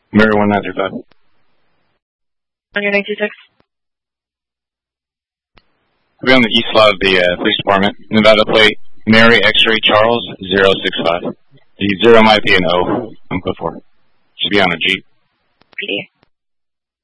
Mary 1935. On your 926. I'll be on the east side of the police department. Nevada plate, Mary X-ray Charles 065. The 0 might be an O. I'm code 4. Should be on a Jeep. PD.